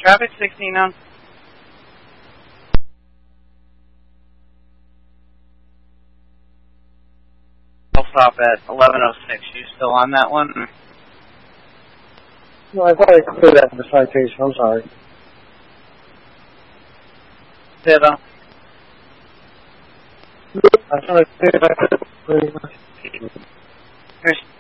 Traffic 16 on. I'll stop at 1106. You still on that one? No, I thought I cleared that in the citation. I'm sorry. Ditto. I thought I cleared that pretty much. Here's